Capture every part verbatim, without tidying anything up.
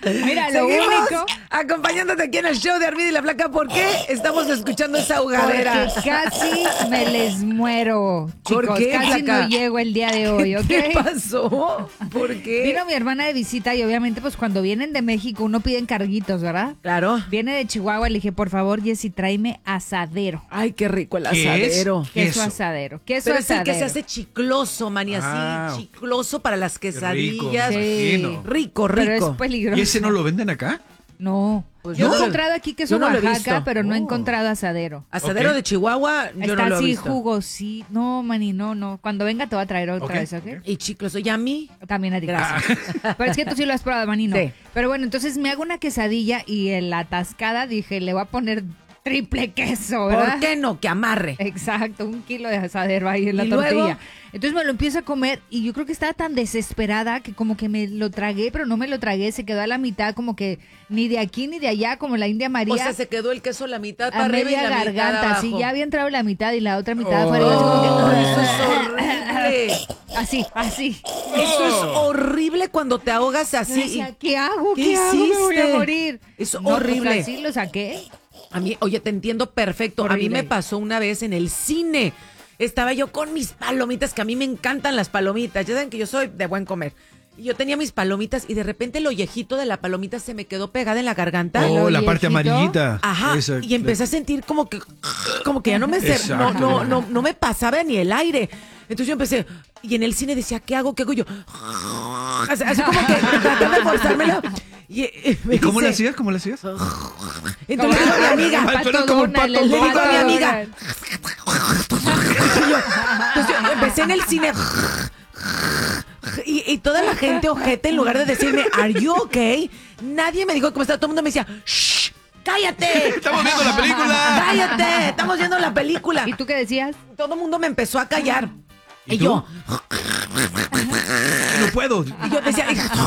Mira, lo Seguimos único... acompañándote aquí en el show de Armida y la Flaca. ¿Por qué estamos escuchando esa ahogadera? Porque casi me les muero, chicos. ¿Por qué, Casi Flaca? no llego el día de hoy, ¿ok? ¿Qué pasó? ¿Por qué? Vino mi hermana de visita y obviamente pues cuando vienen de México uno pide encarguitos, ¿verdad? Claro. Viene de Chihuahua, le dije, por favor, Jessy, tráeme asadero. Ay, qué rico el ¿Qué es? asadero. Queso Queso. asadero. Queso Pero es el asadero. que se hace chicloso, mani, así, Ah, chicloso para las Qué rico, quesadillas. Sí. imagino. Rico, Pero rico. es peligroso. ¿Y ese no lo venden acá? No. Pues yo yo he no- encontrado aquí queso yo no lo he Oaxaca, visto. pero no he Oh. encontrado asadero. Asadero Ok. de Chihuahua, yo Está no lo he así visto. jugosí. No, mani, no, no. Cuando venga te voy a traer otra Ok, vez, ¿ok? ok. Y chicloso. ¿Y a mí? También a ti. Gracias. Pero es que tú sí lo has probado, mani, no. Sí. Pero bueno, entonces me hago una quesadilla y en la atascada dije, le voy a poner triple queso, ¿verdad? ¿Por qué no? Que amarre. Exacto, un kilo de asadero ahí en la ¿Y tortilla. luego? Entonces me lo empiezo a comer y yo creo que estaba tan desesperada que como que me lo tragué, pero no me lo tragué, se quedó a la mitad como que ni de aquí ni de allá, como la India María. O sea, se quedó el queso la mitad a para arriba y media la mitad garganta, abajo. sí, ya había entrado la mitad y la otra mitad Oh. afuera. y yo así como que, Ay, eso es horrible. así, así. Eso es horrible cuando te ahogas Yo así. decía, ¿qué hago? ¿Qué ¿Qué, hago? Me voy a hiciste? morir. Es No, pues horrible. así lo saqué. A mí, oye, te entiendo perfecto. A mí Horrible. me pasó una vez en el cine. Estaba yo con mis palomitas, que a mí me encantan las palomitas. Ya saben que yo soy de buen comer. Y yo tenía mis palomitas y de repente el ollejito de la palomita se me quedó pegada en la garganta. Oh, ¿El la parte viejito? amarillita. Ajá, Esa- y empecé a sentir como que como que ya no me ser, no, Exacto. no, no, no me pasaba ni el aire. Entonces yo empecé, y en el cine decía, ¿qué hago? ¿Qué hago yo? Así, así como que tratando de forzármelo. Y, eh, me ¿Y cómo le dice- hacías? ¿Cómo le hacías? Entonces le digo a mi amiga, Ay, tú eres como el Donald, Pato el le digo a Pato mi amiga. Donald. y yo, entonces yo empecé en el cine. Y, y toda la gente ojete, en lugar de decirme, ¿Are you okay? Nadie me dijo cómo estaba. Todo el mundo me decía, ¡shh! ¡Cállate! ¡Estamos viendo la película! ¡Cállate! Estamos viendo la película. ¿Y tú qué decías? Todo el mundo me empezó a callar. ¿Y Y, tú? yo, No puedo. y yo decía,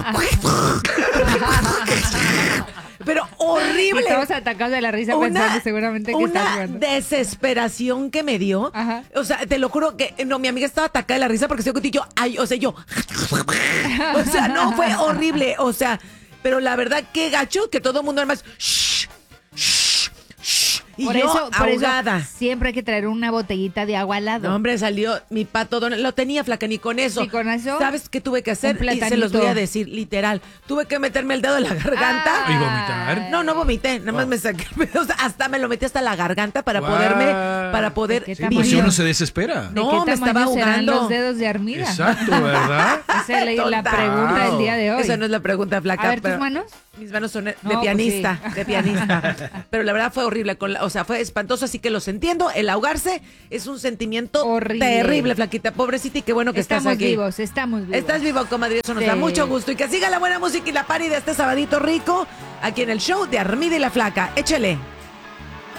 pero horrible. Estamos atacados de la risa pensando seguramente que estás una jugando. desesperación que me dio. Ajá. O sea, te lo juro que no, mi amiga estaba atacada de la risa porque se dio cuenta y yo, ay, o sea, yo. O sea, no, fue horrible. O sea, pero la verdad, qué gacho que todo el mundo además. Shh, shh, shh, y Por yo eso, por eso ahogada. siempre hay que traer una botellita de agua al lado. No, hombre, salió mi pato Donald. Lo tenía, flaca, ni con eso. ¿Ni con eso? ¿Sabes qué tuve que hacer? Un Y se los voy a platanito. decir, literal. Tuve que meterme el dedo en la garganta. Ah. ¿Y vomitar? No, no vomité, nada más Oh. me saqué. O sea, hasta me lo metí hasta la garganta para Guau. poderme, para poder ¿De qué Sí, tamaño? pues si vivir. uno se desespera. ¿De No, qué me estaba tamaño serán ahogando. los dedos de Armida? Exacto, ¿verdad? Esa es la, la Tonta. pregunta del día de hoy. Esa no es la pregunta, flaca. A ver, ¿tus pero manos? Mis manos son de No, pues pianista, sí. de pianista. Pero la verdad fue horrible, con la- o sea, fue espantoso, así que los entiendo. El ahogarse es un sentimiento Horrible. terrible, flaquita, pobrecita, y qué bueno que Estamos estás aquí. vivos, estamos vivos. Estás vivo, comadre, eso nos Sí. da mucho gusto. Y que siga la buena música y la party de este sabadito rico aquí en el show de Armida y la Flaca. Échale.